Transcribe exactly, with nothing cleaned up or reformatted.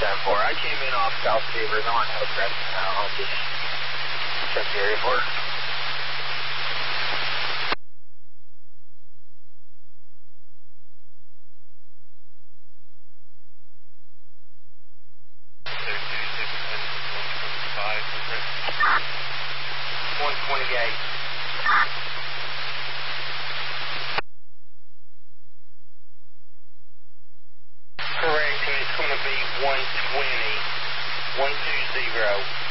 ten four. I came in off South Savers. I'm on Hillcrest now. I'll just check the area for it. one twenty-eight. Correct, and it's going to be one twenty. one two zero.